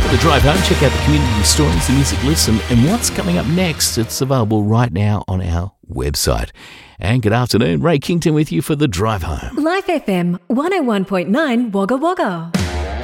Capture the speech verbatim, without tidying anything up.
For the drive home, check out the community stories, the music listen, and what's coming up next. It's available right now on our website. And good afternoon, Ray Kington with you for the drive home. Life F M one oh one point nine Wagga Wagga.